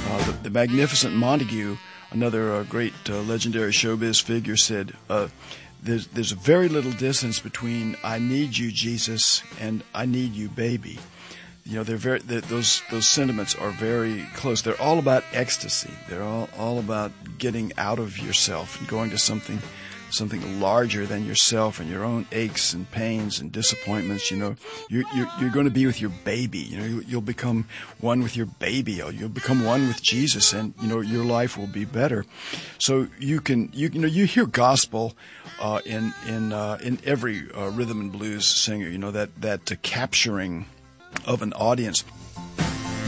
The magnificent Montague, another great legendary showbiz figure, said, there's very little distance between "I need you, Jesus," and "I need you, baby." Those sentiments are very close. They're all about ecstasy. They're all about getting out of yourself and going to something larger than yourself and your own aches and pains and disappointments. You're going to be with your baby. You'll become one with your baby. You'll become one with Jesus, and your life will be better. So you hear gospel in every rhythm and blues singer. That capturing of an audience.